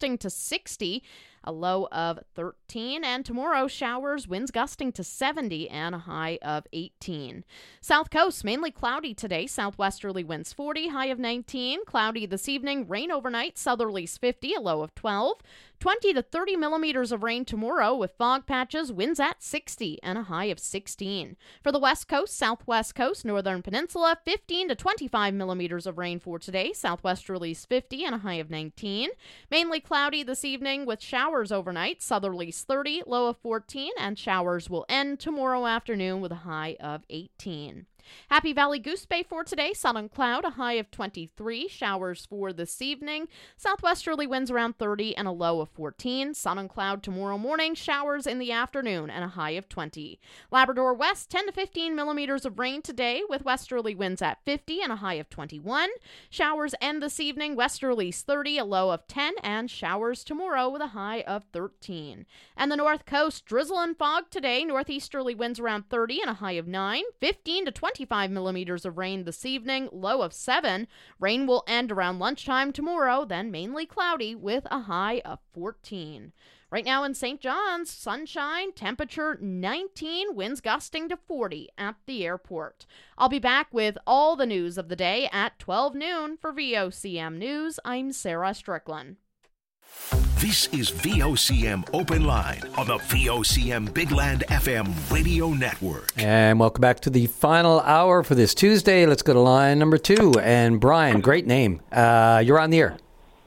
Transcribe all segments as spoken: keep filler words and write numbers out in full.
gusting to sixty, a low of thirteen. And tomorrow, showers, winds gusting to seventy, and a high of eighteen. South Coast, mainly cloudy today. Southwesterly winds forty, high of nineteen. Cloudy this evening, rain overnight, southerlies fifty, a low of twelve. twenty to thirty millimeters of rain tomorrow with fog patches, winds at sixty, and a high of sixteen. For the West Coast, Southwest Coast, Northern Peninsula, fifteen to twenty-five millimeters of rain for today. Southwesterlies fifty, and a high of nineteen. Mainly cloudy this evening with showers overnight, southerlies thirty, low of fourteen, and showers will end tomorrow afternoon with a high of eighteen. Happy Valley Goose Bay for today. Sun and cloud, a high of twenty-three. Showers for this evening. Southwesterly winds around thirty and a low of fourteen. Sun and cloud tomorrow morning. Showers in the afternoon and a high of twenty. Labrador West, ten to fifteen millimeters of rain today with westerly winds at fifty and a high of twenty-one. Showers end this evening. Westerlies thirty, a low of ten, and showers tomorrow with a high of thirteen. And the North Coast, drizzle and fog today. Northeasterly winds around thirty and a high of nine. fifteen to twenty-five millimeters of rain this evening, low of seven. Rain will end around lunchtime tomorrow, then mainly cloudy with a high of fourteen. Right now in Saint John's, sunshine, temperature nineteen, winds gusting to forty at the airport. I'll be back with all the news of the day at twelve noon. For V O C M News, I'm Sarah Strickland. This is V O C M Open Line on the V O C M Big Land F M radio network. And welcome back to the final hour for this Tuesday. Let's go to line number two. And Brian, great name. Uh, you're on the air.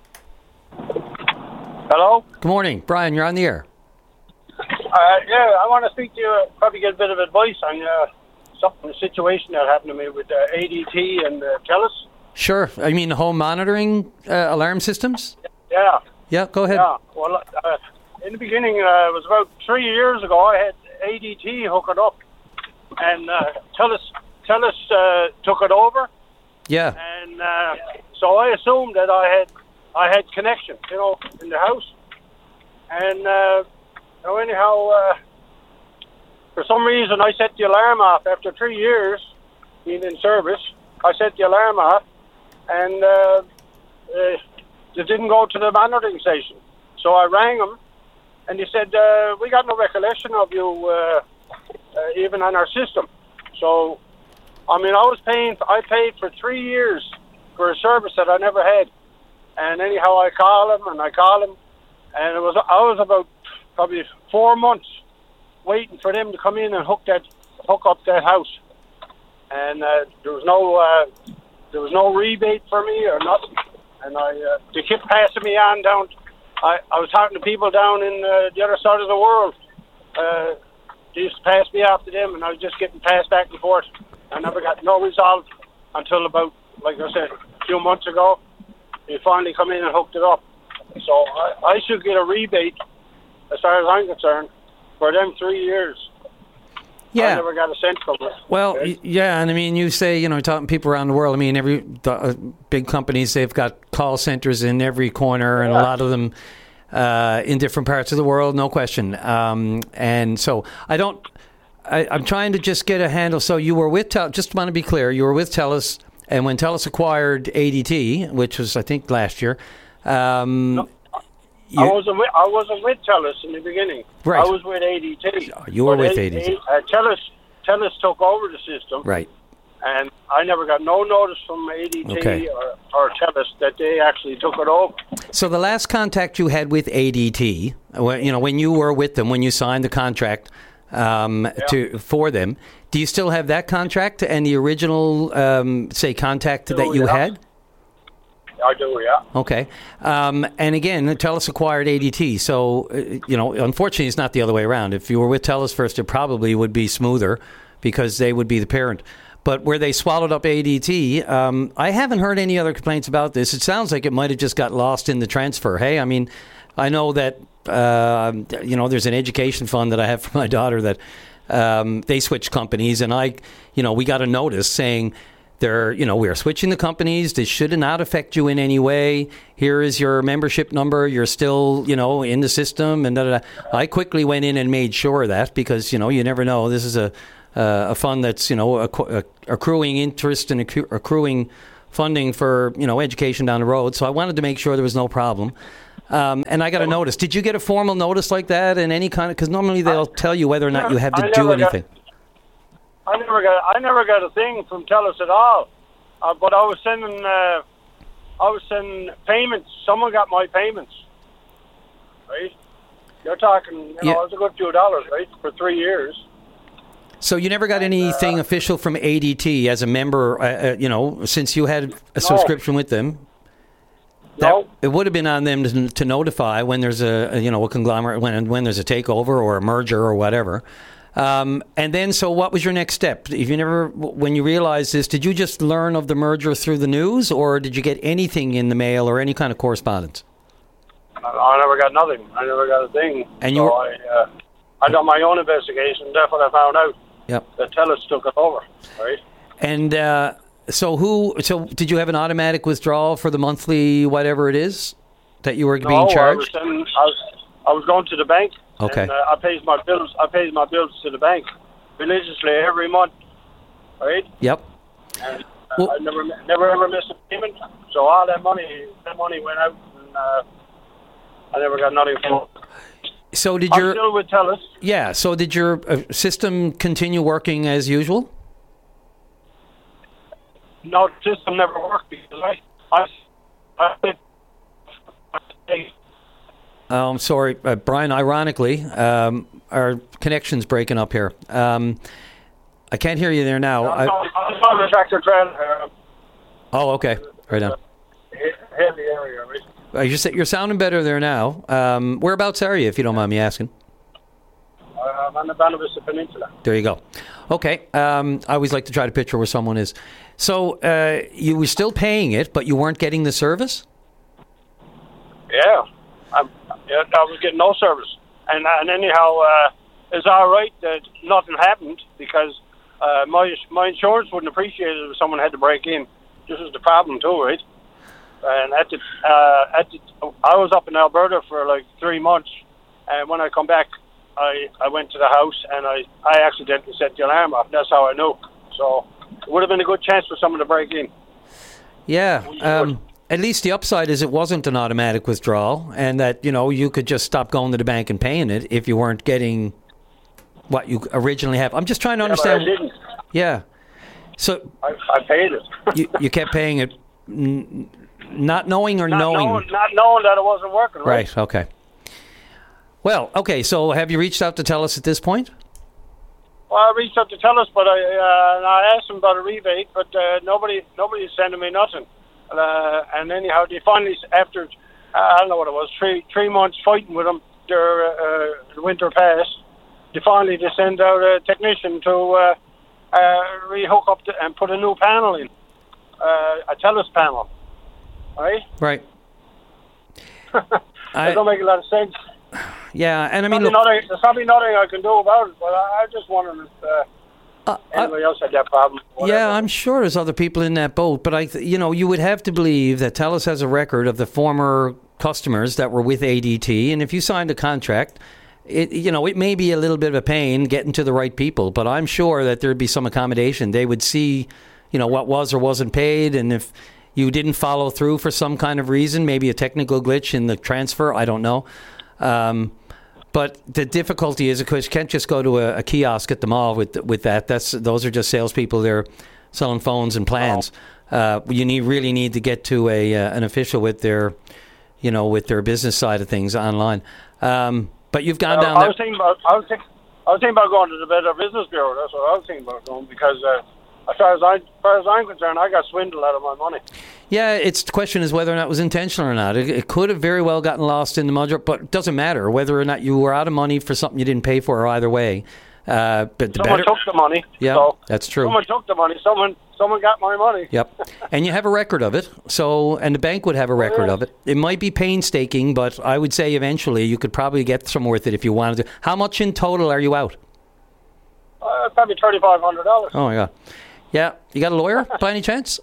Hello? Good morning. Brian, you're on the air. Uh, yeah, I want to speak to you, probably get a bit of advice on uh, something, a situation that happened to me with uh, A D T and uh, TELUS. Sure. I mean home monitoring uh, alarm systems? Yeah. Yeah, go ahead. Yeah, well, uh, in the beginning, uh, it was about three years ago, I had A D T hook it up, and uh, TELUS, TELUS uh, took it over. Yeah. And uh, so I assumed that I had I had connection, you know, in the house. And uh, so anyhow, uh, for some reason, I set the alarm off. After three years being in service, I set the alarm off, and uh, uh, it didn't go to the monitoring station. So I rang them, and they said, uh, we got no recollection of you, uh, uh, even on our system. So, I mean, I was paying, I paid for three years for a service that I never had. And anyhow, I call them, and I call them, and it was, I was about probably four months waiting for them to come in and hook that, hook up that house. And uh, there was no, uh, there was no rebate for me or nothing. And I, uh, they kept passing me on down. I, I was talking to people down in uh, the other side of the world. Uh, they used to pass me off to them, and I was just getting passed back and forth. I never got no result until about, like I said, a few months ago. They finally come in and hooked it up. So I, I should get a rebate, as far as I'm concerned, for them three years. Yeah. I never got a cent from it. Well, okay. Yeah, and I mean, you say, you know, talking to people around the world, I mean, every the, uh, big companies, they've got call centers in every corner, and yeah. a lot of them uh, in different parts of the world, no question. Um, and so I don't, I, I'm trying to just get a handle. So you were with, Tel- just want to be clear, you were with TELUS, and when TELUS acquired A D T, which was, I think, last year, um, no. You, I wasn't with, I wasn't with TELUS in the beginning. Right. I was with A D T. You were but with A- A D T. Uh, TELUS, TELUS took over the system. Right. And I never got no notice from A D T okay. or, or TELUS that they actually took it over. So the last contact you had with A D T, you know, when you were with them, when you signed the contract um, yeah. to for them, do you still have that contract and the original, um, say, contact do, that you yeah. had? I do, yeah. Okay. Um, and again, TELUS acquired A D T. So, uh, you know, unfortunately, it's not the other way around. If you were with TELUS first, it probably would be smoother because they would be the parent. But where they swallowed up A D T, um, I haven't heard any other complaints about this. It sounds like it might have just got lost in the transfer. Hey, I mean, I know that, uh, you know, there's an education fund that I have for my daughter that um, they switched companies. And I, you know, we got a notice saying, They're, you know, we're switching the companies. This should not affect you in any way. Here is your membership number. You're still, you know, in the system. And da, da, da. I quickly went in and made sure of that because, you know, you never know. This is a uh, a fund that's, you know, acqu- accruing interest and accru- accruing funding for, you know, education down the road. So I wanted to make sure there was no problem. Um, and I got a notice. Did you get a formal notice like that in any kind of? Because normally they'll tell you whether or not you have to I do never anything. Got, I never got. I never got a thing from TELUS at all. Uh, but I was sending. Uh, I was sending payments. Someone got my payments. Right. You're talking. You know, Yeah. it was a good few dollars, right, for three years. So you never got anything uh, official from A D T as a member, uh, uh, you know, since you had a subscription with them? That, No. It would have been on them to, to notify when there's a, a, you know, a conglomerate, when when there's a takeover or a merger or whatever. Um, and then, so what was your next step? If you never, when you realized this, did you just learn of the merger through the news, or did you get anything in the mail or any kind of correspondence? I, I never got nothing. I never got a thing. And so you were- I, uh, I done my own investigation. That's what I found out. Yep. That TELUS took it over, right? And uh, so who? So did you have an automatic withdrawal for the monthly whatever it is that you were being no, I was, charged? sending, I was I was going to the bank. Okay. And, uh, I pays my bills. I pays my bills to the bank religiously every month, right? Yep. And uh, Well- I never never ever missed a payment. So all that money that money went out, and uh, I never got nothing from it. So did I'm your still with TELUS. yeah? So did your uh, system continue working as usual? No, the system never worked because I I I think I, Oh, I'm sorry, uh, Brian. Ironically, um, our connection's breaking up here. Um, I can't hear you there now. I'm I, on the tractor trailer. oh, okay, right on. Heavy area, right? Uh, You're, sa- you're sounding better there now. Um, whereabouts are you, if you don't mind me asking? I'm on the Buena Vista Peninsula. There you go. Okay. Um, I always like to try to picture where someone is. So uh, you were still paying it, but you weren't getting the service? Yeah, I'm, yeah, I was getting no service, and and anyhow, uh, it's all right that nothing happened because uh, my my insurance wouldn't appreciate it if someone had to break in. This is the problem too, right? And at the uh, at the, I was up in Alberta for like three months, and when I come back, I I went to the house and I I accidentally set the alarm off. That's how I knew. So it would have been a good chance for someone to break in. Yeah. Um, at least the upside is it wasn't an automatic withdrawal, and that, you know, you could just stop going to the bank and paying it if you weren't getting what you originally have. I'm just trying to Yeah, but understand. I didn't. Yeah. So I, I paid it. you, you kept paying it, n- not knowing or not knowing. knowing, not knowing that it wasn't working. Right. Right. Okay. Well, okay. So have you reached out to TELUS at this point? Well, I reached out to TELUS, but I uh, and I asked them about a rebate, but uh, nobody nobody's sending me nothing. Uh, and anyhow, they finally, after uh, I don't know what it was, three three months fighting with them, their uh, the winter passed. They finally they send out a technician to uh, uh, rehook up the, and put a new panel in, uh, a TELUS panel, right? Right. It I, don't make a lot of sense. yeah, and I mean, Probably look, nothing, there's probably nothing I can do about it, but I, I just wondering if uh, uh, I- anybody else had that problem. Whatever. yeah, I'm sure there's other people in that boat, but I, th- you know, you would have to believe that TELUS has a record of the former customers that were with A D T, and if you signed a contract, it, you know, it may be a little bit of a pain getting to the right people, but I'm sure that there'd be some accommodation. They would see, you know, what was or wasn't paid, and if you didn't follow through for some kind of reason, maybe a technical glitch in the transfer, I don't know. Um, but the difficulty is, of course, you can't just go to a, a kiosk at the mall with with that. That's those are just salespeople. They're selling phones and plans. Uh, you need really need to get to a uh, an official with their, you know, with their business side of things online. Um, but you've gone Uh, down I there. was thinking about I was thinking I was thinking about going to the Better Business Bureau. That's what I was thinking about going because uh, as far as I as far as I'm concerned, I got swindled out of my money. Yeah, it's the question is whether or not it was intentional or not. It, it could have very well gotten lost in the mud, but it doesn't matter whether or not you were out of money for something you didn't pay for. Either way, uh, but the Someone better. took the money. Yeah, so that's true. Someone took the money. Someone someone got my money. Yep, and you have a record of it. So, and the bank would have a record of it. It might be painstaking, but I would say eventually you could probably get somewhere with it if you wanted to. How much in total are you out? Uh, probably thirty five hundred dollars. Oh my God. Yeah, you got a lawyer by any chance?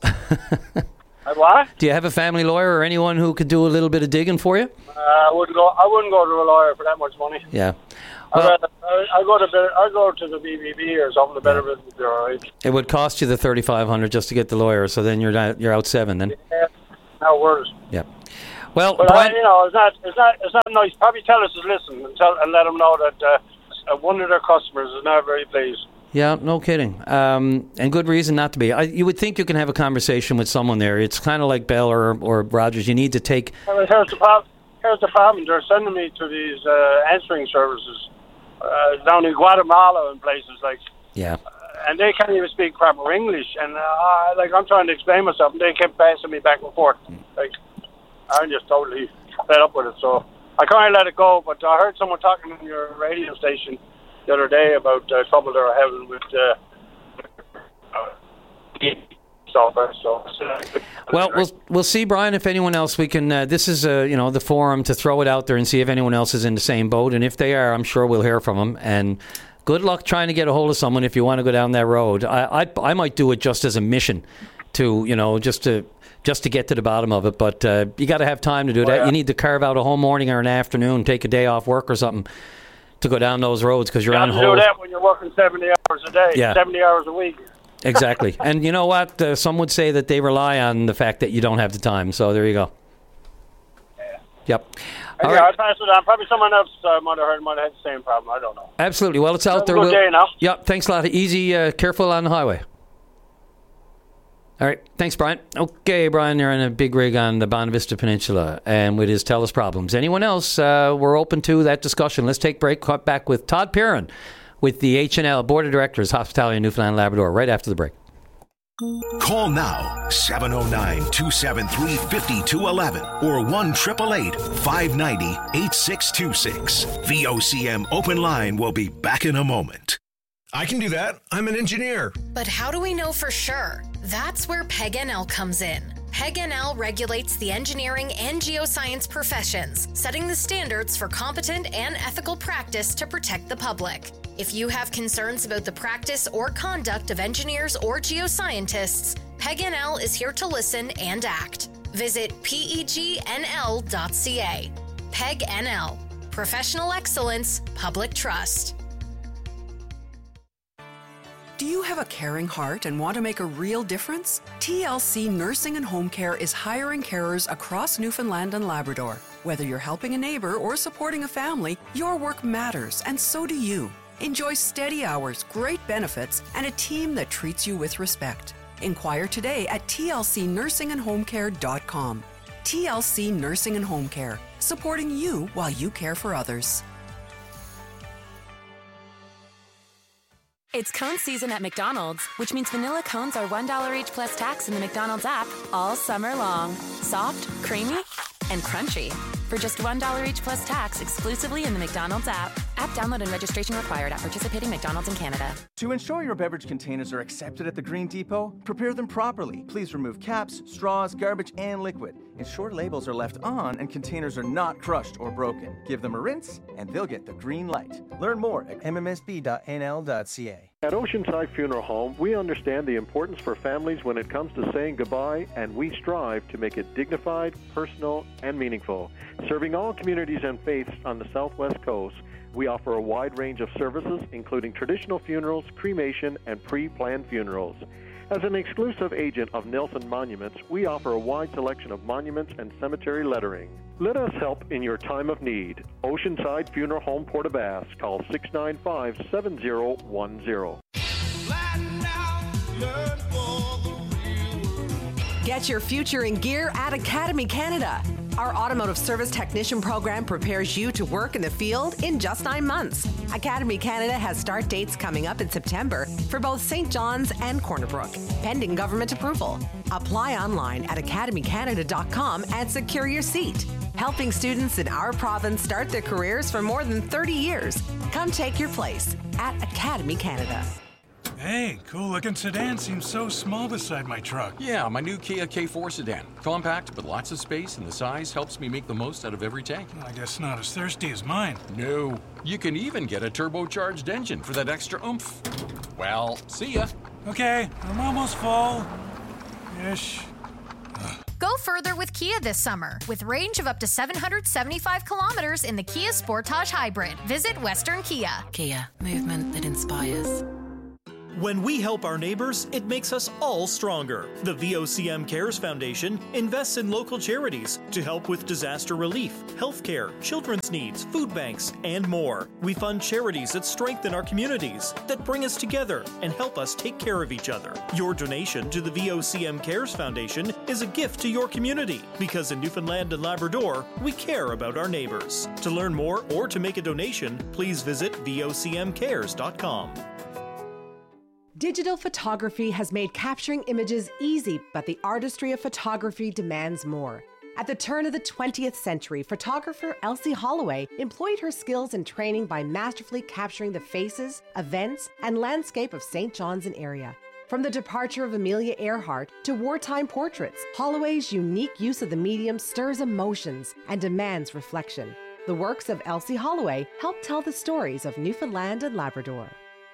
What? Do you have a family lawyer or anyone who could do a little bit of digging for you? Uh, I wouldn't go. I wouldn't go to a lawyer for that much money. Yeah. I'd Well, rather, I I go to better, I go to the B B B or something. The Better Business Bureau. Right? it would cost you the thirty-five hundred dollars just to get the lawyer, so then you're out, you're out seven then. Yeah. Now worse. Yep. Well, but Brian, I, you know, it's not, it's not, it's not nice. Probably tell us to listen and tell and let them know that uh, one of their customers is not very pleased. Yeah, no kidding. Um, and good reason not to be. I, you would think you can have a conversation with someone there. It's kind of like Bell or, or Rogers. You need to take... I mean, here's, the problem, here's the problem. They're sending me to these uh, answering services uh, down in Guatemala and places like... Yeah. Uh, and they can't even speak proper English. And uh, like I'm trying to explain myself, and they kept passing me back and forth. Like, I'm just totally fed up with it. So I can't let it go. But I heard someone talking on your radio station the other day about uh, trouble they're having with uh, uh, software. So, well, we'll we'll see, Brian. If anyone else, we can. Uh, this is uh, you know the forum to throw it out there and see if anyone else is in the same boat. And if they are, I'm sure we'll hear from them. And good luck trying to get a hold of someone if you want to go down that road. I I, I might do it just as a mission to you know just to. just to get to the bottom of it, but uh, you got to have time to do that. Oh, yeah. You need to carve out a whole morning or an afternoon, take a day off work or something to go down those roads because you're you on have hold. You do that when you're working seventy hours a day, yeah. seventy hours a week. Exactly. And you know what? Uh, some would say that they rely on the fact that you don't have the time. So there you go. Yeah. Yep. All All yeah, right. I'll pass it on. Probably someone else uh, might have heard, might have had the same problem. I don't know. Absolutely. Well, it's out have there. A good we'll, day now. Yep. Thanks a lot. Easy, uh, careful on the highway. All right. Thanks, Brian. Okay, Brian, you're in a big rig on the Bonavista Peninsula and with his TELUS problems. Anyone else, uh, we're open to that discussion. Let's take a break. Cut back with Todd Perrin with the H and L Board of Directors, Hospitality in Newfoundland and Labrador, right after the break. Call now, seven oh nine, two seven three, five two one one or one eight eight eight, five nine zero, eight six two six. V O C M Open Line will be back in a moment. I can do that. I'm an engineer. But how do we know for sure? That's where P E G N L comes in. P E G N L regulates the engineering and geoscience professions, setting the standards for competent and ethical practice to protect the public. If you have concerns about the practice or conduct of engineers or geoscientists, P E G N L is here to listen and act. Visit P E G N L dot C A. P E G N L. Professional excellence, public trust. Do you have a caring heart and want to make a real difference? T L C Nursing and Home Care is hiring carers across Newfoundland and Labrador. Whether you're helping a neighbor or supporting a family, your work matters, and so do you. Enjoy steady hours, great benefits, and a team that treats you with respect. Inquire today at T L C nursing and home care dot com. T L C Nursing and Home Care, supporting you while you care for others. It's cone season at McDonald's, which means vanilla cones are one dollar each plus tax in the McDonald's app all summer long. Soft, creamy, and crunchy. For just one dollar each plus tax exclusively in the McDonald's app. App download and registration required at participating McDonald's in Canada. To ensure your beverage containers are accepted at the Green Depot, prepare them properly. Please remove caps, straws, garbage, and liquid. Ensure labels are left on and containers are not crushed or broken. Give them a rinse and they'll get the green light. Learn more at m m s b dot n l dot c a. At Oceanside Funeral Home, we understand the importance for families when it comes to saying goodbye, and we strive to make it dignified, personal, and meaningful. Serving all communities and faiths on the Southwest Coast, we offer a wide range of services, including traditional funerals, cremation, and pre-planned funerals. As an exclusive agent of Nelson Monuments, we offer a wide selection of monuments and cemetery lettering. Let us help in your time of need. Oceanside Funeral Home, Port-aux-Basques. Call six nine five, seven zero one zero. Get your future in gear at Academy Canada. Our automotive service technician program prepares you to work in the field in just nine months. Academy Canada has start dates coming up in September for both Saint John's and Corner Brook, pending government approval. Apply online at academy canada dot com and secure your seat. Helping students in our province start their careers for more than thirty years. Come take your place at Academy Canada. Hey, cool-looking sedan seems so small beside my truck. Yeah, my new Kia K four sedan. Compact, but lots of space, and the size helps me make the most out of every tank. I guess not as thirsty as mine. No. You can even get a turbocharged engine for that extra oomph. Well, see ya. Okay, I'm almost full. Ish. Go further with Kia this summer with range of up to seven hundred seventy-five kilometers in the Kia Sportage Hybrid. Visit Western Kia. Kia, movement that inspires. When we help our neighbors, it makes us all stronger. The V O C M Cares Foundation invests in local charities to help with disaster relief, healthcare, children's needs, food banks, and more. We fund charities that strengthen our communities, that bring us together and help us take care of each other. Your donation to the V O C M Cares Foundation is a gift to your community, because in Newfoundland and Labrador, we care about our neighbors. To learn more or to make a donation, please visit V O C M cares dot com. Digital photography has made capturing images easy, but the artistry of photography demands more. At the turn of the twentieth century, photographer Elsie Holloway employed her skills and training by masterfully capturing the faces, events, and landscape of Saint John's and area. From the departure of Amelia Earhart to wartime portraits, Holloway's unique use of the medium stirs emotions and demands reflection. The works of Elsie Holloway help tell the stories of Newfoundland and Labrador.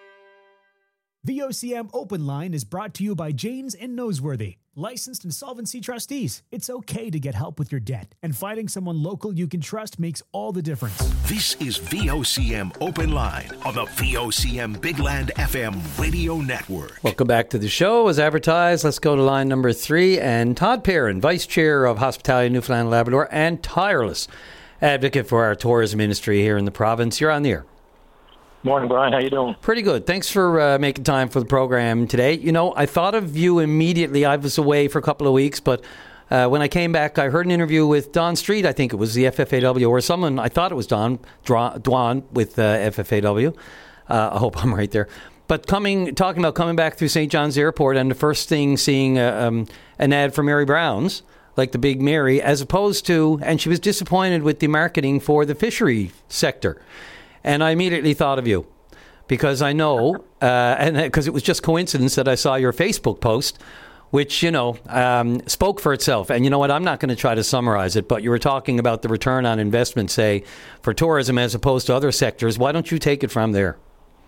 V O C M Open Line is brought to you by Janes and Noseworthy, licensed insolvency trustees. It's okay to get help with your debt, and finding someone local you can trust makes all the difference. This is V O C M Open Line on the V O C M Big Land F M radio network. Welcome back to the show. As advertised, let's go to line number three. And Todd Perrin, Vice Chair of Hospitality Newfoundland and Labrador and tireless advocate for our tourism industry here in the province. You're on the air. Morning, Brian. How you doing? Pretty good. Thanks for uh, making time for the program today. You know, I thought of you immediately. I was away for a couple of weeks, but uh, when I came back, I heard an interview with Don Street. I think it was the F F A W or someone. I thought it was Don Dwan with uh, F F A W. Uh, I hope I'm right there. But coming, talking about coming back through Saint John's Airport, and the first thing seeing uh, um, an ad for Mary Brown's, like the Big Mary, as opposed to, and she was disappointed with the marketing for the fishery sector. And I immediately thought of you because I know, uh, and because it was just coincidence that I saw your Facebook post, which, you know, um, spoke for itself. And you know what? I'm not going to try to summarize it, but you were talking about the return on investment, say, for tourism as opposed to other sectors. Why don't you take it from there?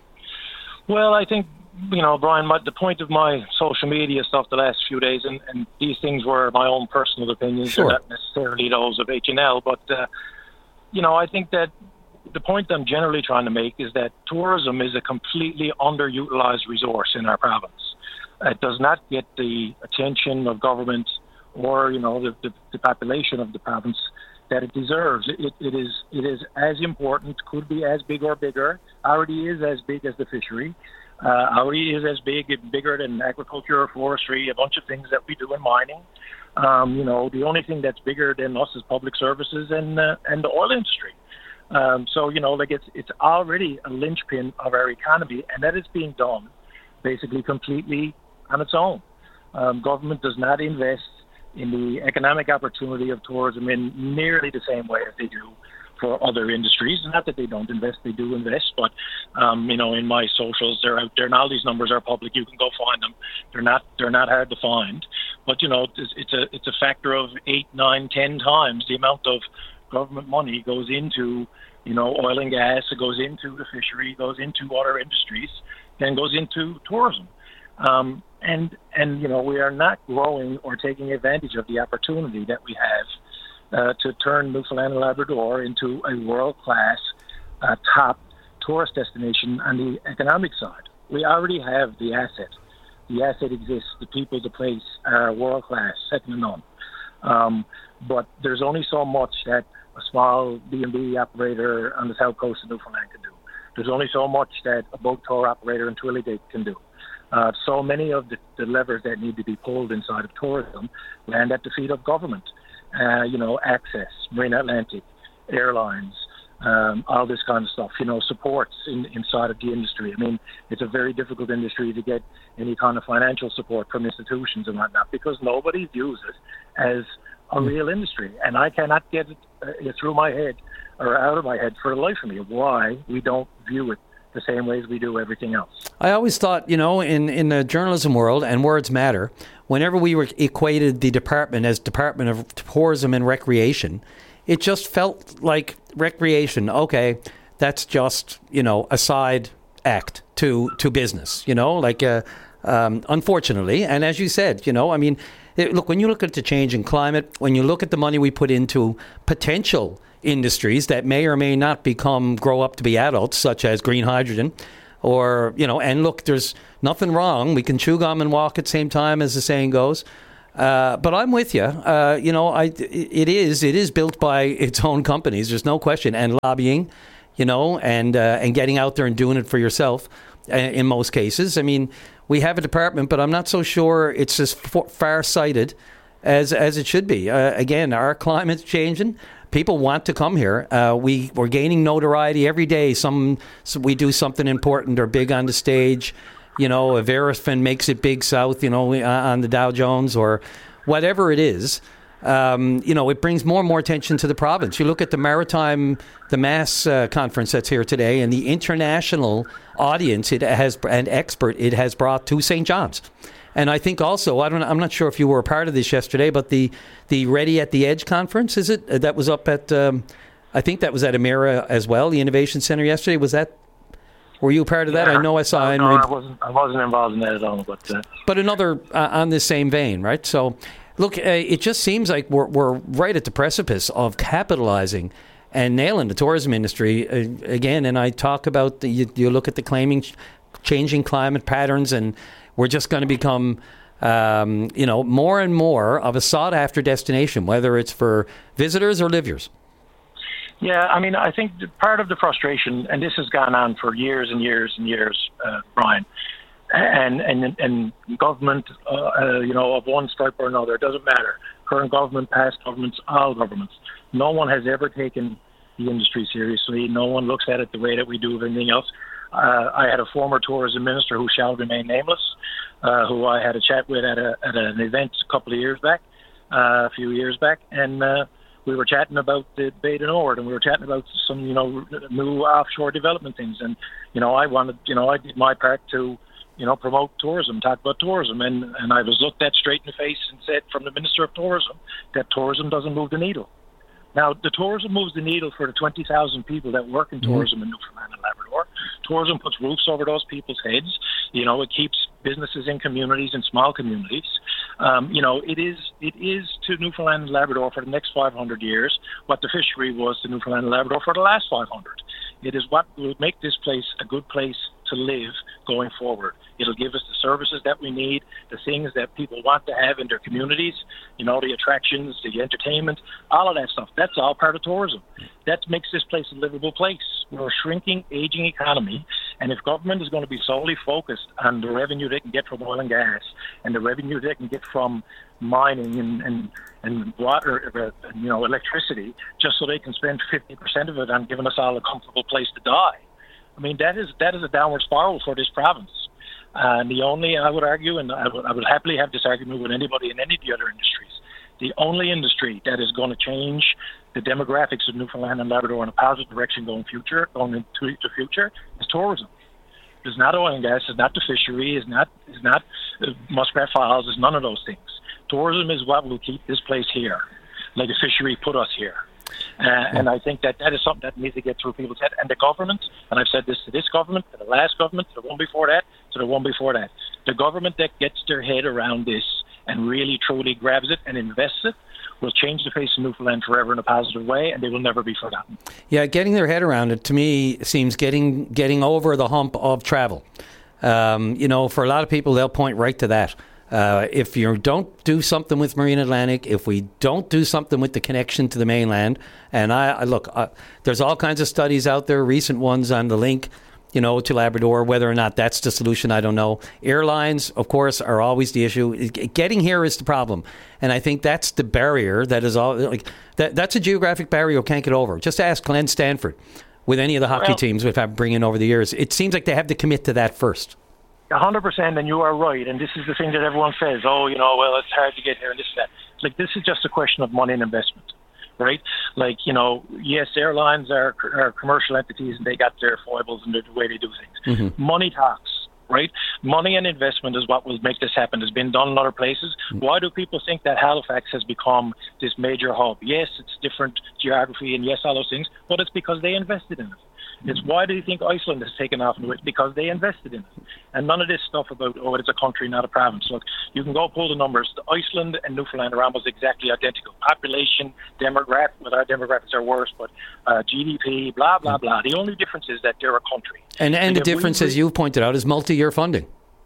Well, I think, you know, Brian, my, the point of my social media stuff the last few days, and, and these things were my own personal opinions, sure. not necessarily those of H and L, but, uh, you know, I think that the point I'm generally trying to make is that tourism is a completely underutilized resource in our province. It does not get the attention of government or, you know, the, the, the population of the province that it deserves. It, it is it is as important, could be as big or bigger, already is as big as the fishery, uh, already is as big, bigger than agriculture or forestry, a bunch of things that we do in mining. Um, you know, the only thing that's bigger than us is public services and uh, and the oil industry. Um, so, you know, like it's it's already a linchpin of our economy, and that is being done basically completely on its own. Um, government does not invest in the economic opportunity of tourism in nearly the same way as they do for other industries. Not that they don't invest, they do invest, but, um, you know, in my socials, they're out there, and all these numbers are public. You can go find them. They're not they're not hard to find. But, you know, it's, it's a it's a factor of eight, nine, ten times the amount of government money goes into, you know, oil and gas, it goes into the fishery, goes into other industries, then goes into tourism. Um, and, and, you know, we are not growing or taking advantage of the opportunity that we have uh, to turn Newfoundland and Labrador into a world-class uh, top tourist destination on the economic side. We already have the asset. The asset exists. The people, the place are world-class, second to none. Um, but there's only so much that a small B and B operator on the south coast of Newfoundland can do. There's only so much that a boat tour operator in Twillygate can do. Uh, so many of the, the levers that need to be pulled inside of tourism land at the feet of government. Uh, you know, access, Marine Atlantic, airlines, um, all this kind of stuff, you know, supports in, inside of the industry. I mean, it's a very difficult industry to get any kind of financial support from institutions and whatnot because nobody views it as a real industry. And I cannot get it uh, through my head or out of my head for the life of me why we don't view it the same way as we do everything else. I always thought, you know, in, in the journalism world, and words matter, whenever we were equated the department as Department of Tourism and Recreation, it just felt like recreation. Okay, that's just, you know, a side act to, to business, you know, like, uh, um, unfortunately. And as you said, you know, I mean, it, look, when you look at the change in climate, when you look at the money we put into potential industries that may or may not become, grow up to be adults, such as green hydrogen, or, you know, and look, there's nothing wrong. We can chew gum and walk at the same time, as the saying goes. Uh, but I'm with you. Uh, you know, I, it is it is built by its own companies. There's no question. And lobbying, you know, and uh, and getting out there and doing it for yourself uh, in most cases. I mean, we have a department, but I'm not so sure it's as far-sighted as as it should be. Uh, again, our climate's changing. People want to come here. Uh, we, we're gaining notoriety every day. Some, so we do something important or big on the stage. You know, if Verifin makes it big south, you know, on the Dow Jones or whatever it is, um, you know, it brings more and more attention to the province. You look at the Maritime, the MASS uh, conference that's here today, and the international audience it has and expert it has brought to Saint John's. And I think also, I don't, I'm not sure if you were a part of this yesterday, but the, the Ready at the Edge conference, is it? That was up at, um, I think that was at Emera as well, the Innovation Center yesterday. Was that, were you a part of that? Yeah. I know I saw. No, no I wasn't. I wasn't involved in that at all. But uh, but another uh, on this same vein, right? So, look, uh, it just seems like we're we're right at the precipice of capitalizing and nailing the tourism industry uh, again. And I talk about the, you, you look at the claiming changing climate patterns, and we're just going to become, um, you know, more and more of a sought-after destination, whether it's for visitors or livers. Yeah, I mean, I think part of the frustration, and this has gone on for years and years and years, uh, Brian, and and and government, uh, uh, you know, of one stripe or another, it doesn't matter. Current government, past governments, all governments. No one has ever taken the industry seriously. No one looks at it the way that we do of anything else. Uh, I had a former tourism minister who shall remain nameless, uh, who I had a chat with at a at an event a couple of years back, uh, a few years back, and uh, we were chatting about the Bay du Nord, and we were chatting about some, you know, new offshore development things. And, you know, I wanted, you know, I did my part to, you know, promote tourism, talk about tourism. And, and I was looked at straight in the face and said from the Minister of Tourism that tourism doesn't move the needle. Now, the tourism moves the needle for the twenty thousand people that work in tourism mm-hmm. in Newfoundland and Labrador. Tourism puts roofs over those people's heads. You know, it keeps businesses in communities and small communities. Um, you know, it is it is to Newfoundland and Labrador for the next five hundred years what the fishery was to Newfoundland and Labrador for the last five hundred. It is what will make this place a good place to live going forward. It'll give us the services that we need, the things that people want to have in their communities, you know, the attractions, the entertainment, all of that stuff. That's all part of tourism. That makes this place a livable place. We're a shrinking, aging economy, and if government is going to be solely focused on the revenue they can get from oil and gas and the revenue they can get from mining and, and, and water, uh, you know, electricity, just so they can spend fifty percent of it on giving us all a comfortable place to die, I mean, that is that is a downward spiral for this province. Uh, and the only, I would argue, and I would, I would happily have this argument with anybody in any of the other industries, the only industry that is going to change the demographics of Newfoundland and Labrador in a positive direction going future, going into the future, is tourism. It's not oil and gas, it's not the fishery, it's not, it's not uh, Muskrat Falls, it's none of those things. Tourism is what will keep this place here, like the fishery put us here. Uh, and I think that that is something that needs to get through people's head. And the government, and I've said this to this government, to the last government, to the one before that, to the one before that, the government that gets their head around this and really truly grabs it and invests it will change the face of Newfoundland forever in a positive way, and they will never be forgotten. Yeah, getting their head around it, to me, seems getting getting over the hump of travel. Um, you know, for a lot of people, they'll point right to that. Uh, if you don't do something with Marine Atlantic, if we don't do something with the connection to the mainland, and I, I look, uh, there's all kinds of studies out there, recent ones on the link, you know, to Labrador. Whether or not that's the solution, I don't know. Airlines, of course, are always the issue. Getting here is the problem, and I think that's the barrier that is all like that. That's a geographic barrier you can't get over. Just ask Glenn Stanford with any of the hockey well, teams we've had bringing over the years. It seems like they have to commit to that first. A hundred percent, and you are right. And this is the thing that everyone says, oh, you know, well, it's hard to get here and this and that. Like, this is just a question of money and investment, right? Like, you know, yes, airlines are, are commercial entities and they got their foibles and the way they do things. Mm-hmm. Money talks, right? Money and investment is what will make this happen. It's been done in other places. Mm-hmm. Why do people think that Halifax has become this major hub? Yes, it's different geography and yes, all those things, but it's because they invested in it. It's why do you think Iceland has taken off? It's because they invested in it. And none of this stuff about, oh, it's a country, not a province. Look, you can go pull the numbers. Iceland and Newfoundland are almost exactly identical. Population, demographic, well, our demographics are worse, but uh, G D P, blah, blah, blah. The only difference is that they're a country. And, and, and the if we difference, re- as you've pointed out, is multi-year funding.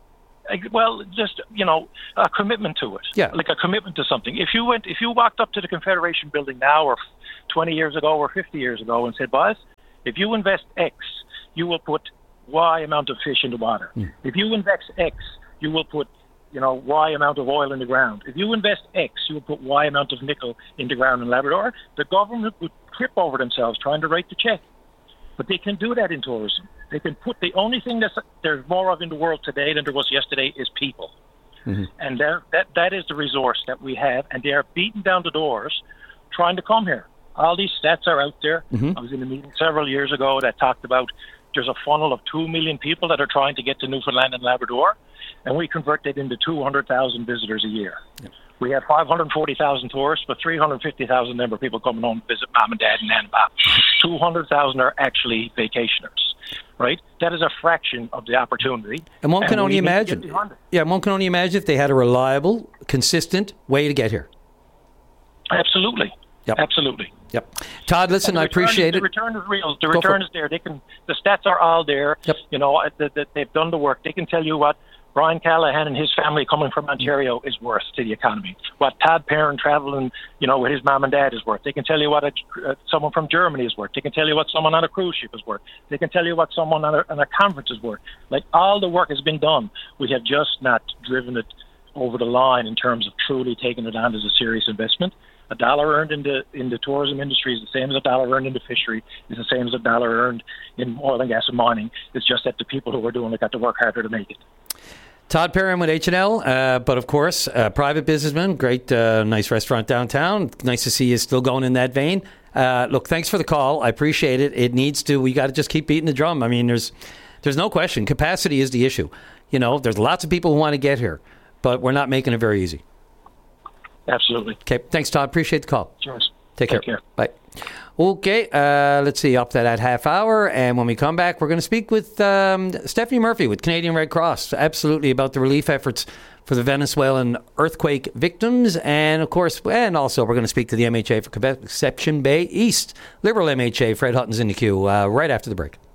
Well, just, you know, a commitment to it. Yeah. Like a commitment to something. If you went, if you walked up to the Confederation building now or twenty years ago or fifty years ago and said, boss, if you invest X, you will put Y amount of fish in the water. Mm. If you invest X, you will put, you know, Y amount of oil in the ground. If you invest X, you will put Y amount of nickel in the ground in Labrador. The government would trip over themselves trying to write the check. But they can do that in tourism. They can put the only thing that there's more of in the world today than there was yesterday is people. Mm-hmm. And that that is the resource that we have. And they are beating down the doors trying to come here. All these stats are out there. Mm-hmm. I was in a meeting several years ago that talked about there's a funnel of two million people that are trying to get to Newfoundland and Labrador, and we convert that into two hundred thousand visitors a year. Yep. We have five hundred forty thousand tourists, but three hundred fifty thousand of them are people coming home to visit mom and dad and nan and pop. two hundred thousand are actually vacationers, right? That is a fraction of the opportunity. And one can and only imagine. Yeah, one can only imagine if they had a reliable, consistent way to get here. Absolutely. Yep. Absolutely. Yep. Todd, listen, I appreciate is, it. The return is real. The return is there. They can. The stats are all there. Yep. You know, the, the, they've done the work. They can tell you what Brian Callahan and his family coming from Ontario is worth to the economy. What Todd Perrin traveling, you know, with his mom and dad is worth. They can tell you what a, uh, someone from Germany is worth. They can tell you what someone on a cruise ship is worth. They can tell you what someone on a, on a conference is worth. Like, all the work has been done. We have just not driven it over the line in terms of truly taking it on as a serious investment. A dollar earned in the in the tourism industry is the same as a dollar earned in the fishery, is the same as a dollar earned in oil and gas and mining. It's just that the people who are doing it got to work harder to make it. Todd Perrin with H and L, uh, but of course, uh, private businessman, great, uh, nice restaurant downtown. Nice to see you still going in that vein. Uh, look, thanks for the call. I appreciate it. It needs to, we got to just keep beating the drum. I mean, there's there's no question. Capacity is the issue. You know, there's lots of people who want to get here, but we're not making it very easy. Absolutely. Okay, thanks, Todd. Appreciate the call. Cheers. Take care. Take care. Bye. Okay, uh, let's see, up to that half hour, and when we come back, we're going to speak with um, Stephanie Murphy with Canadian Red Cross, absolutely, about the relief efforts for the Venezuelan earthquake victims, and of course, and also we're going to speak to the M H A for Conception Bay East. Liberal M H A, Fred Hutton's in the queue, uh, right after the break.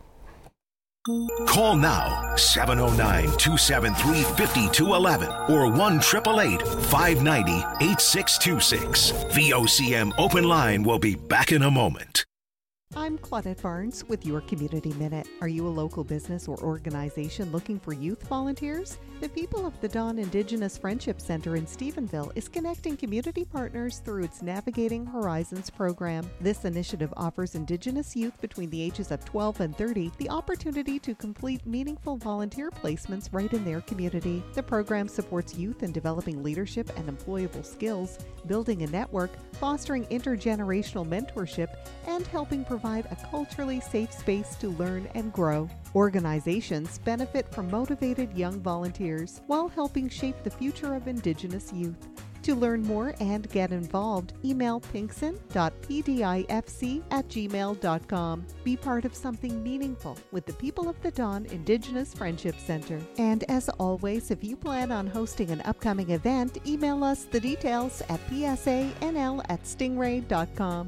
Call now, seven oh nine, two seven three, five two one one or one eight eight eight, five nine zero, eight six two six. V O C M Open Line will be back in a moment. I'm Claudette Barnes with your Community Minute. Are you a local business or organization looking for youth volunteers? The People of the Dawn Indigenous Friendship Center in Stephenville is connecting community partners through its Navigating Horizons program. This initiative offers Indigenous youth between the ages of twelve and thirty the opportunity to complete meaningful volunteer placements right in their community. The program supports youth in developing leadership and employable skills, building a network, fostering intergenerational mentorship, and helping provide a culturally safe space to learn and grow. Organizations benefit from motivated young volunteers while helping shape the future of Indigenous youth. To learn more and get involved, email pinkson dot p d i f c at gmail dot com. Be part of something meaningful with the People of the Dawn Indigenous Friendship Center. And as always, if you plan on hosting an upcoming event, email us the details at p s a n l at stingray dot com.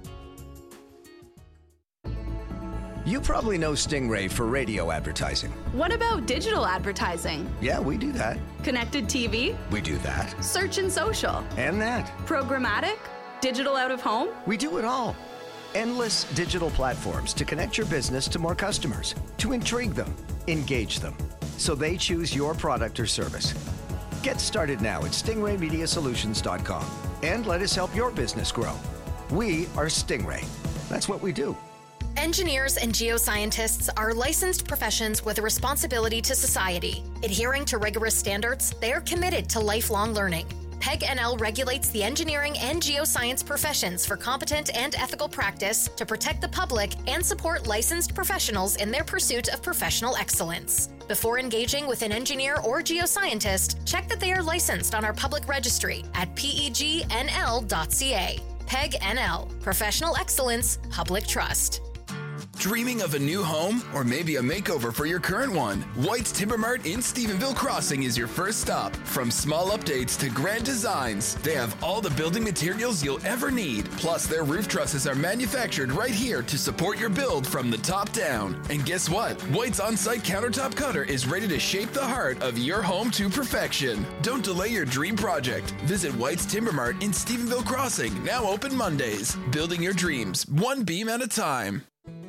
You probably know Stingray for radio advertising. What about digital advertising? Yeah, we do that. Connected T V? We do that. Search and social? And that. Programmatic? Digital out of home? We do it all. Endless digital platforms to connect your business to more customers, to intrigue them, engage them, so they choose your product or service. Get started now at stingray media solutions dot com and let us help your business grow. We are Stingray. That's what we do. Engineers and geoscientists are licensed professions with a responsibility to society. Adhering to rigorous standards, they are committed to lifelong learning. P E G N L regulates the engineering and geoscience professions for competent and ethical practice to protect the public and support licensed professionals in their pursuit of professional excellence. Before engaging with an engineer or geoscientist, check that they are licensed on our public registry at p e g n l dot c a. P E G N L, Professional Excellence, Public Trust. Dreaming of a new home or maybe a makeover for your current one? White's Timber Mart in Stephenville Crossing is your first stop. From small updates to grand designs, they have all the building materials you'll ever need. Plus, their roof trusses are manufactured right here to support your build from the top down. And guess what? White's on-site countertop cutter is ready to shape the heart of your home to perfection. Don't delay your dream project. Visit White's Timber Mart in Stephenville Crossing, now open Mondays. Building your dreams, one beam at a time.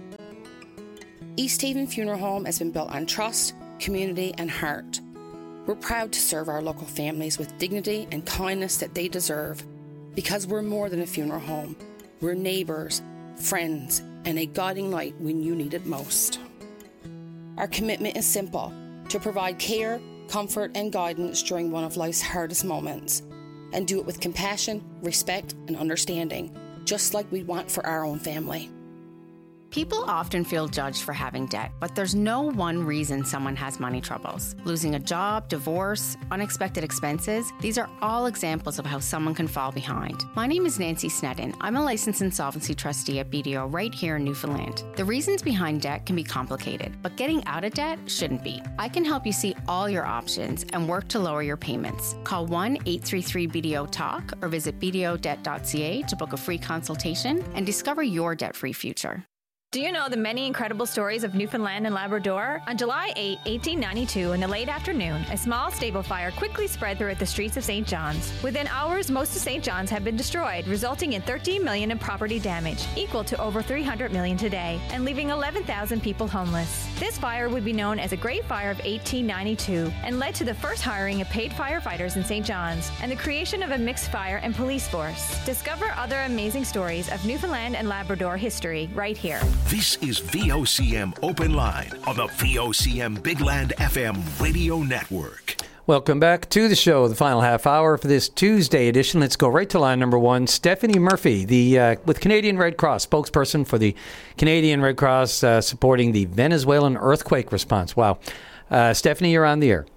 East Haven Funeral Home has been built on trust, community, and heart. We're proud to serve our local families with dignity and kindness that they deserve. Because we're more than a funeral home. We're neighbours, friends, and a guiding light when you need it most. Our commitment is simple: to provide care, comfort, and guidance during one of life's hardest moments. And do it with compassion, respect, and understanding, just like we want for our own family. People often feel judged for having debt, but there's no one reason someone has money troubles. Losing a job, divorce, unexpected expenses, these are all examples of how someone can fall behind. My name is Nancy Sneddon. I'm a licensed insolvency trustee at B D O right here in Newfoundland. The reasons behind debt can be complicated, but getting out of debt shouldn't be. I can help you see all your options and work to lower your payments. Call one eight three three B D O talk or visit b d o debt dot c a to book a free consultation and discover your debt-free future. Do you know the many incredible stories of Newfoundland and Labrador? On July eighth, eighteen ninety-two, in the late afternoon, a small stable fire quickly spread throughout the streets of Saint John's. Within hours, most of Saint John's had been destroyed, resulting in thirteen million dollars in property damage, equal to over three hundred million dollars today, and leaving eleven thousand people homeless. This fire would be known as the Great Fire of eighteen ninety-two and led to the first hiring of paid firefighters in Saint John's and the creation of a mixed fire and police force. Discover other amazing stories of Newfoundland and Labrador history right here. This is V O C M Open Line on the V O C M Big Land F M radio network. Welcome back to the show, the final half hour for this Tuesday edition. Let's go right to line number one. Stephanie Murphy, the uh, with Canadian Red Cross, spokesperson for the Canadian Red Cross uh, supporting the Venezuelan earthquake response. Wow. Uh, Stephanie, you're on the air.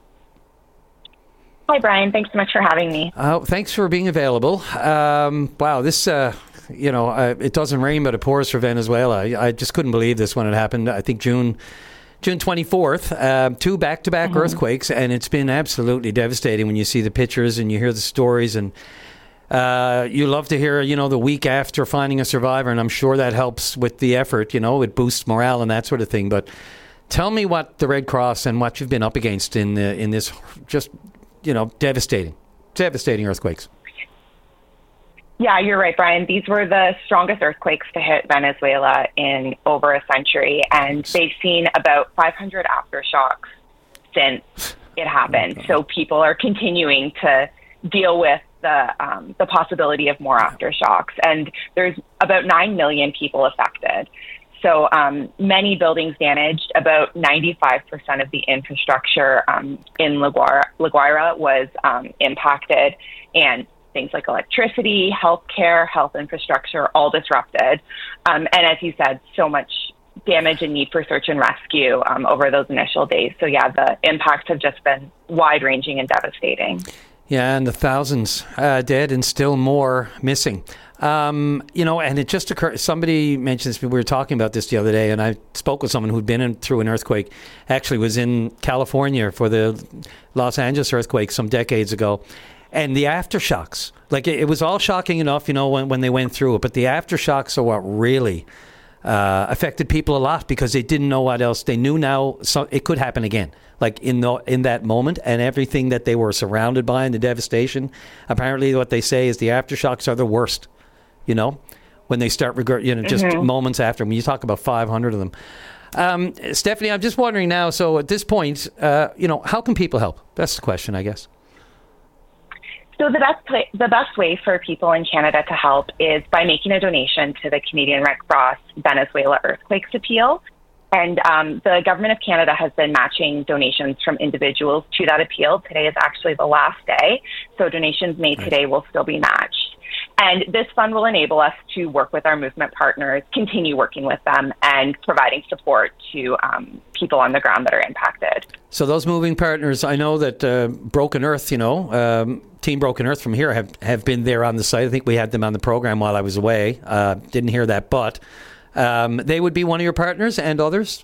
Hi, Brian. Thanks so much for having me. Oh, thanks for being available. Um, wow, this... Uh, You know, uh, it doesn't rain, but it pours for Venezuela. I, I just couldn't believe this when it happened. I think June June twenty-fourth, uh, two back-to-back mm-hmm. earthquakes, and it's been absolutely devastating when you see the pictures and you hear the stories. And uh, you love to hear, you know, the week after finding a survivor, and I'm sure that helps with the effort. You know, it boosts morale and that sort of thing. But tell me what the Red Cross and what you've been up against in uh, in this just, you know, devastating, devastating earthquakes. Yeah, you're right, Brian. These were the strongest earthquakes to hit Venezuela in over a century, and they've seen about five hundred aftershocks since it happened. So people are continuing to deal with the um, the possibility of more aftershocks, and there's about nine million people affected. So um, many buildings damaged. About ninety-five percent of the infrastructure um, in La Guaira, La Guaira was um, impacted, and things like electricity, healthcare, health infrastructure, all disrupted. Um, and as you said, so much damage and need for search and rescue um, over those initial days. So yeah, the impacts have just been wide-ranging and devastating. Yeah, and the thousands uh, dead and still more missing. Um, you know, and it just occurred, somebody mentioned this, we were talking about this the other day, and I spoke with someone who'd been in, through an earthquake, actually was in California for the Los Angeles earthquake some decades ago. And the aftershocks, like it, it was all shocking enough, you know, when, when they went through it. But the aftershocks are what really uh, affected people a lot because they didn't know what else. They knew now so it could happen again, like in the in that moment, and everything that they were surrounded by and the devastation. Apparently, what they say is the aftershocks are the worst. You know, when they start, regard, you know, just mm-hmm. moments after. When you talk about five hundred of them. Um, Stephanie, I'm just wondering now. So at this point, uh, you know, how can people help? That's the question, I guess. So the best way, the best way for people in Canada to help is by making a donation to the Canadian Red Cross Venezuela Earthquakes Appeal. And um, the Government of Canada has been matching donations from individuals to that appeal. Today is actually the last day, so donations made today will still be matched. And this fund will enable us to work with our movement partners, continue working with them, and providing support to um, people on the ground that are impacted. So those moving partners, I know that uh, Broken Earth, you know, um, Team Broken Earth from here have, have been there on the site. I think we had them on the program while I was away. Uh, didn't hear that, but Um, they would be one of your partners and others?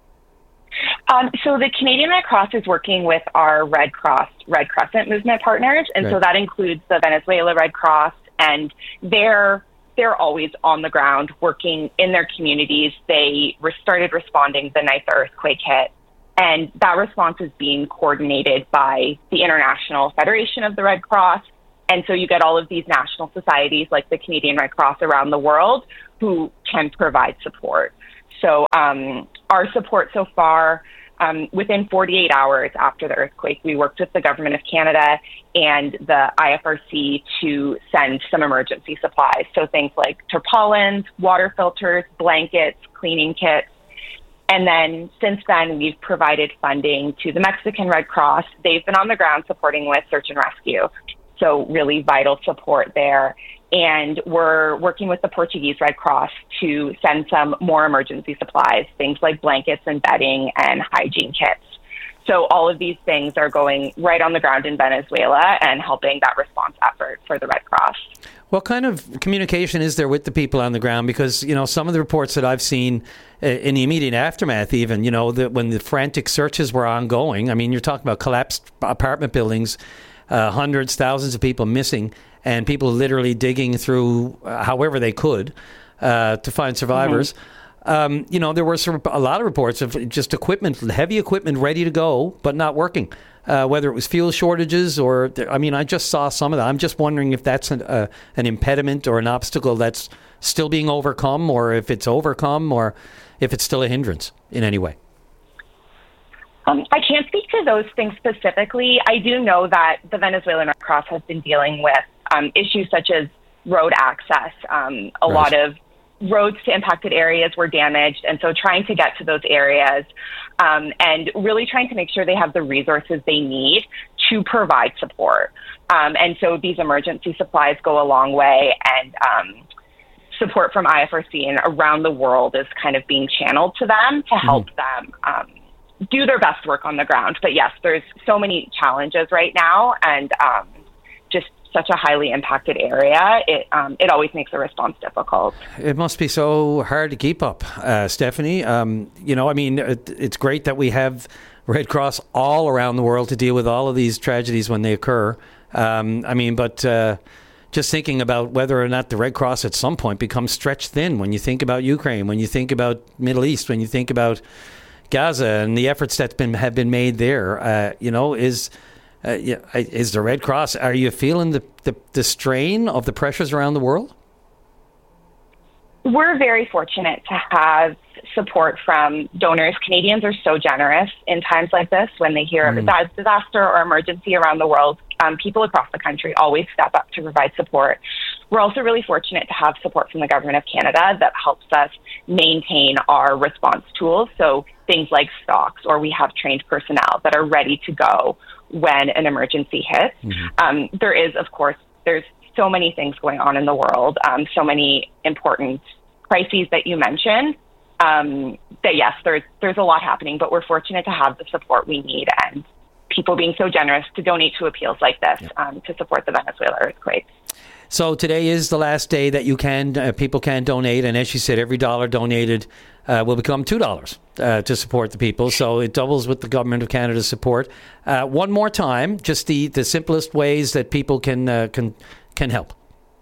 Um, so the Canadian Red Cross is working with our Red Cross, Red Crescent movement partners, and Right. so that includes the Venezuela Red Cross, and they're they're always on the ground working in their communities. They re- started responding the night the earthquake hit, and that response is being coordinated by the International Federation of the Red Cross, and so you get all of these national societies like the Canadian Red Cross around the world who can provide support. So um, our support so far, um, within forty-eight hours after the earthquake, we worked with the Government of Canada and the I F R C to send some emergency supplies. So things like tarpaulins, water filters, blankets, cleaning kits. And then since then, we've provided funding to the Mexican Red Cross. They've been on the ground supporting with search and rescue. So really vital support there. And we're working with the Portuguese Red Cross to send some more emergency supplies, things like blankets and bedding and hygiene kits. So all of these things are going right on the ground in Venezuela and helping that response effort for the Red Cross. What kind of communication is there with the people on the ground? Because, you know, some of the reports that I've seen uh, in the immediate aftermath, even, you know, that when the frantic searches were ongoing, I mean, you're talking about collapsed apartment buildings, uh, hundreds, thousands of people missing, and people literally digging through uh, however they could uh, to find survivors. Mm-hmm. Um, you know, there were some, a lot of reports of just equipment, heavy equipment ready to go, but not working. Uh, whether it was fuel shortages or, I mean, I just saw some of that. I'm just wondering if that's an, uh, an impediment or an obstacle that's still being overcome, or if it's overcome, or if it's still a hindrance in any way. Um, I can't speak to those things specifically. I do know that the Venezuelan Red Cross has been dealing with um, issues such as road access. Um, a Right. lot of roads to impacted areas were damaged, and so trying to get to those areas um, and really trying to make sure they have the resources they need to provide support. Um, and so these emergency supplies go a long way, and um, support from I F R C and around the world is kind of being channeled to them to help mm-hmm. them um, do their best work on the ground. But yes, there's so many challenges right now, and um, just such a highly impacted area, it um, it always makes the response difficult. It must be so hard to keep up, uh, Stephanie. Um, you know, I mean, it, it's great that we have Red Cross all around the world to deal with all of these tragedies when they occur. Um, I mean, but uh, just thinking about whether or not the Red Cross at some point becomes stretched thin when you think about Ukraine, when you think about Middle East, when you think about Gaza and the efforts that been have been made there, uh, you know, is... Uh, yeah, is the Red Cross, are you feeling the, the, the strain of the pressures around the world? We're very fortunate to have support from donors. Canadians are so generous in times like this when they hear mm. of a disaster or emergency around the world. Um, people across the country always step up to provide support. We're also really fortunate to have support from the Government of Canada that helps us maintain our response tools. So things like stocks, or we have trained personnel that are ready to go when an emergency hits. Mm-hmm. Um, there is, of course, there's so many things going on in the world, um, so many important crises that you mentioned, um, that yes, there's there's a lot happening, but we're fortunate to have the support we need and people being so generous to donate to appeals like this yeah. um, to support the Venezuela earthquake. So today is the last day that you can, uh, people can donate, and as you said, every dollar donated uh, will become two dollars uh, to support the people. So it doubles with the Government of Canada's support. Uh, one more time, just the, the simplest ways that people can uh, can can help.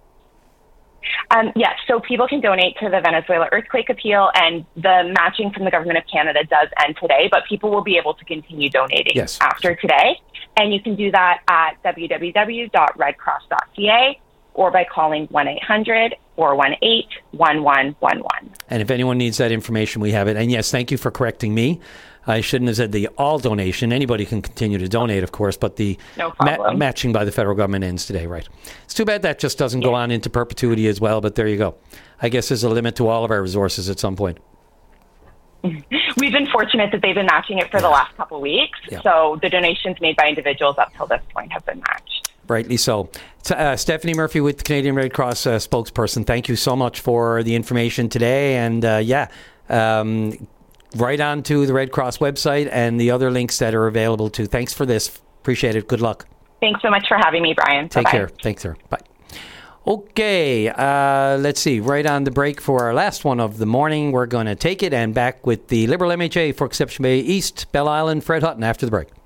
Um, yes, so people can donate to the Venezuela Earthquake Appeal, and the matching from the Government of Canada does end today, but people will be able to continue donating yes. after today. And you can do that at w w w dot red cross dot c a or by calling one eight hundred, four one eight, one one one one. And if anyone needs that information, we have it. And yes, thank you for correcting me. I shouldn't have said the all donation. Anybody can continue to donate, of course, but the no ma- matching by the federal government ends today, right? It's too bad that just doesn't yeah. go on into perpetuity as well, but there you go. I guess there's a limit to all of our resources at some point. We've been fortunate that they've been matching it for the last couple of weeks, yeah. so the donations made by individuals up till this point have been matched. Rightly so. Uh, Stephanie Murphy with the Canadian Red Cross uh, spokesperson, thank you so much for the information today. And uh, yeah, um, right on to the Red Cross website and the other links that are available too. Thanks for this. Appreciate it. Good luck. Thanks so much for having me, Brian. Take Bye-bye. care. Thanks, sir. Bye. Okay, uh, let's see. Right on the break for our last one of the morning. We're going to take it and back with the Liberal M H A for Conception Bay East, Belle Island, Fred Hutton after the break.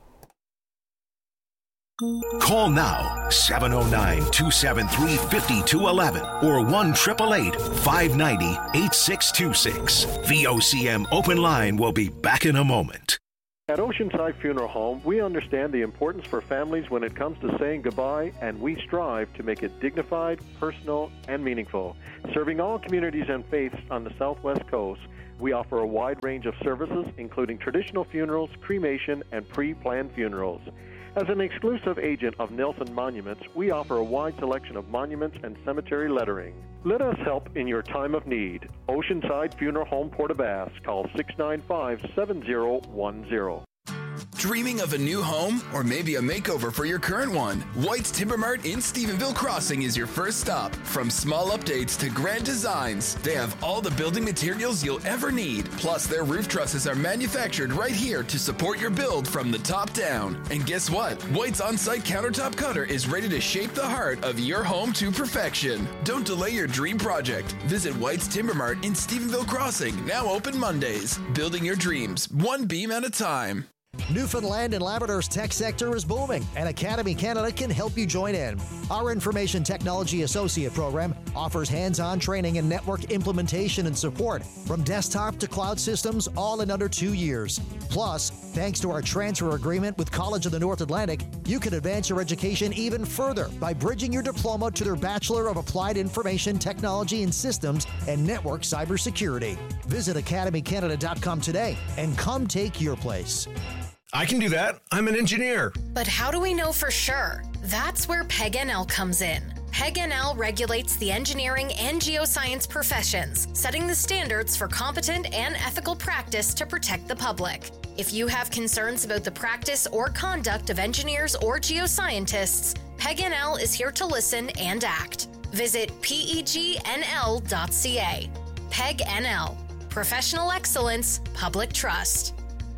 Call now, seven oh nine, two seven three, five two one one or one eight eight eight, five nine zero, eight six two six. V O C M Open Line will be back in a moment. At Oceanside Funeral Home, we understand the importance for families when it comes to saying goodbye, and we strive to make it dignified, personal, and meaningful. Serving all communities and faiths on the Southwest Coast, we offer a wide range of services, including traditional funerals, cremation, and pre-planned funerals. As an exclusive agent of Nelson Monuments, we offer a wide selection of monuments and cemetery lettering. Let us help in your time of need. Oceanside Funeral Home, Port aux Basques. Call six nine five, seven zero one zero. Dreaming of a new home or maybe a makeover for your current one? White's Timber Mart in Stephenville Crossing is your first stop. From small updates to grand designs, they have all the building materials you'll ever need. Plus, their roof trusses are manufactured right here to support your build from the top down. And guess what? White's on-site countertop cutter is ready to shape the heart of your home to perfection. Don't delay your dream project. Visit White's Timber Mart in Stephenville Crossing, now open Mondays. Building your dreams, one beam at a time. Newfoundland and Labrador's tech sector is booming, and Academy Canada can help you join in. Our Information Technology Associate program offers hands-on training in network implementation and support, from desktop to cloud systems, all in under two years. Plus, thanks to our transfer agreement with College of the North Atlantic, you can advance your education even further by bridging your diploma to their Bachelor of Applied Information Technology and Systems and Network Cybersecurity. Visit academy canada dot com today and come take your place. I can do that. I'm an engineer. But how do we know for sure? That's where P E G N L comes in. P E G N L regulates the engineering and geoscience professions, setting the standards for competent and ethical practice to protect the public. If you have concerns about the practice or conduct of engineers or geoscientists, P E G N L is here to listen and act. Visit P E G N L dot C A. P E G N L. Professional excellence, public trust.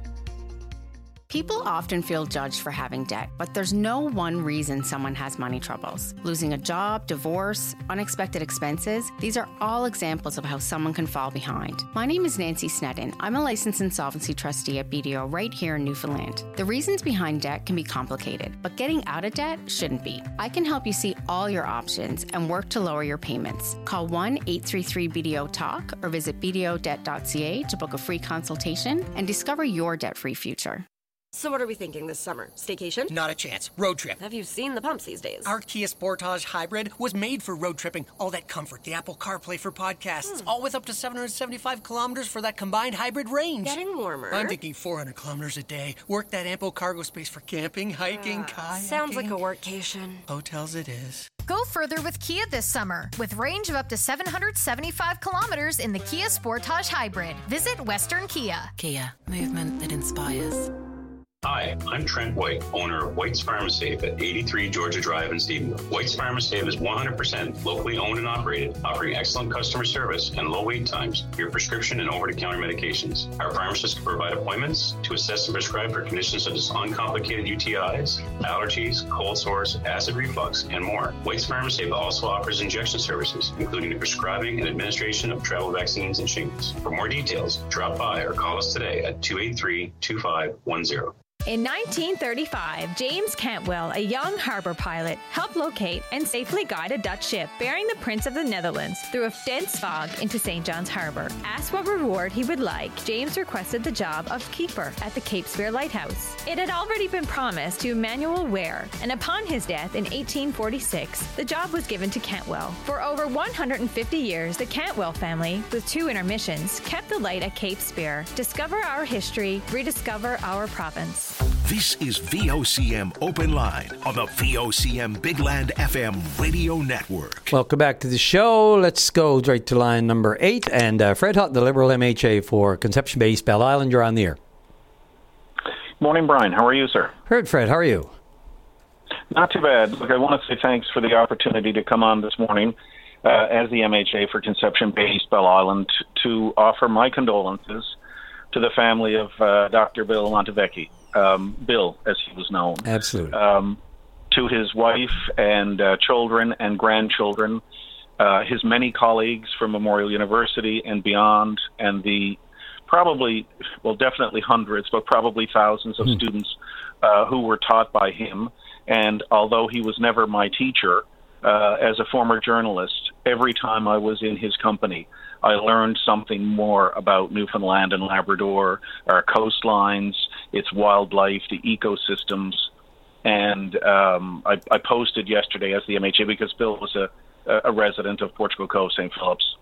People often feel judged for having debt, but there's no one reason someone has money troubles. Losing a job, divorce, unexpected expenses, these are all examples of how someone can fall behind. My name is Nancy Sneddon. I'm a licensed insolvency trustee at B D O right here in Newfoundland. The reasons behind debt can be complicated, but getting out of debt shouldn't be. I can help you see all your options and work to lower your payments. Call one eight three three B D O talk or visit b d o debt dot c a to book a free consultation and discover your debt-free future. So what are we thinking this summer? Staycation? Not a chance. Road trip. Have you seen the pumps these days? Our Kia Sportage Hybrid was made for road tripping. All that comfort, the Apple CarPlay for podcasts, hmm. all with up to seven hundred seventy-five kilometers for that combined hybrid range. Getting warmer. I'm thinking four hundred kilometers a day. Work that ample cargo space for camping, hiking, uh, kayaking. Sounds like a workcation. Hotels it is. Go further with Kia this summer with range of up to seven hundred seventy-five kilometers in the Kia Sportage Hybrid. Visit Western Kia. Kia, movement that inspires. Hi, I'm Trent White, owner of White's Pharmasafe at eighty-three Georgia Drive in Stephenville. White's Pharmasafe is one hundred percent locally owned and operated, offering excellent customer service and low wait times for your prescription and over-the-counter medications. Our pharmacists can provide appointments to assess and prescribe for conditions such as uncomplicated U T Is, allergies, cold sores, acid reflux, and more. White's Pharmasafe also offers injection services, including the prescribing and administration of travel vaccines and shingles. For more details, drop by or call us today at two eight three, two five one zero. In nineteen thirty-five, James Cantwell, a young harbor pilot, helped locate and safely guide a Dutch ship bearing the Prince of the Netherlands through a dense fog into Saint John's Harbor. Asked what reward he would like, James requested the job of keeper at the Cape Spear Lighthouse. It had already been promised to Emmanuel Ware, and upon his death in eighteen forty-six, the job was given to Cantwell. For over one hundred fifty years, the Cantwell family, with two intermissions, kept the light at Cape Spear. Discover our history, rediscover our province. This is V O C M Open Line on the V O C M Big Land F M radio network. Welcome back to the show. Let's go right to line number eight. And uh, Fred Hutton, the Liberal M H A for Conception Bay East, Belle Island, you're on the air. Morning, Brian. How are you, sir? Heard, Fred. How are you? Not too bad. Look, I want to say thanks for the opportunity to come on this morning uh, as the M H A for Conception Bay East, Belle Island t- to offer my condolences to the family of uh, Doctor Bill Montevecchi. Um, Bill, as he was known. Absolutely. Um, to his wife and uh, children and grandchildren, uh, his many colleagues from Memorial University and beyond, and the probably, well, definitely hundreds, but probably thousands of mm. students uh, who were taught by him. And although he was never my teacher, uh, as a former journalist, every time I was in his company, I learned something more about Newfoundland and Labrador, our coastlines, its wildlife, the ecosystems. And um, I, I posted yesterday as the M H A, because Bill was a, a resident of Portugal Cove, Saint Phillips,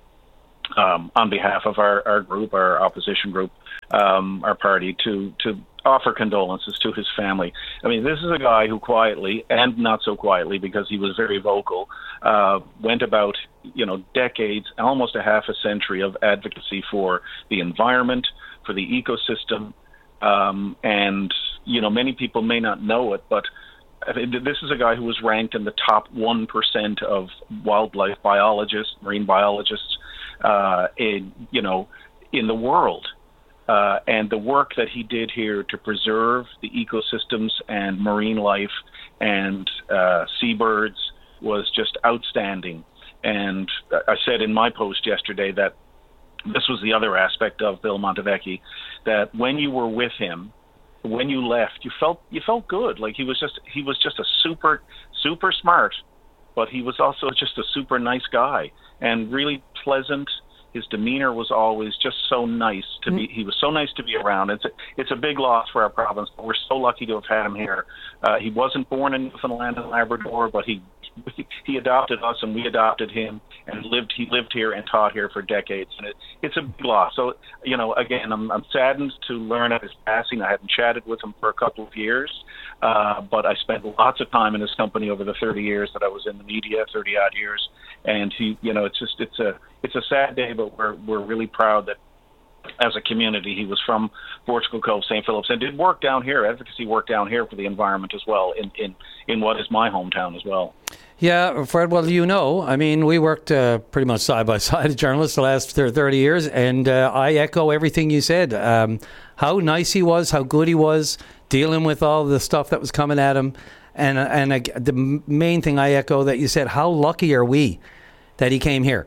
um, on behalf of our, our group, our opposition group, um, our party, to, to offer condolences to his family. I mean, this is a guy who quietly, and not so quietly because he was very vocal, uh, went about, you know, decades, almost a half a century of advocacy for the environment, for the ecosystem. Um, and, you know, many people may not know it, but I mean, this is a guy who was ranked in the top one percent of wildlife biologists, marine biologists, uh, in, you know, in the world. Uh, and the work that he did here to preserve the ecosystems and marine life and uh, seabirds was just outstanding. And I said in my post yesterday that this was the other aspect of Bill Montevecchi, that when you were with him, when you left, you felt you felt good. Like he was just he was just a super super smart, but he was also just a super nice guy and really pleasant. His demeanor was always just so nice to be. He was so nice to be around. It's a, it's a big loss for our province, but we're so lucky to have had him here. Uh, he wasn't born in Newfoundland and Labrador, but he he adopted us and we adopted him, and lived. He lived here and taught here for decades, and it, it's a big loss. So, you know, again, I'm, I'm saddened to learn of his passing. I haven't chatted with him for a couple of years, uh, but I spent lots of time in his company over the thirty years that I was in the media, thirty odd years, and he, you know, it's just it's a it's a sad day, but we're we're really proud that as a community he was from Portugal Cove, Saint Phillips, and did work down here, advocacy work down here for the environment as well, in in in what is my hometown as well. Yeah, Fred, well, you know, I mean, we worked uh, pretty much side by side as journalists the last thirty years, and uh, I echo everything you said. Um, how nice he was, how good he was, dealing with all the stuff that was coming at him. And, and uh, the main thing I echo that you said, how lucky are we that he came here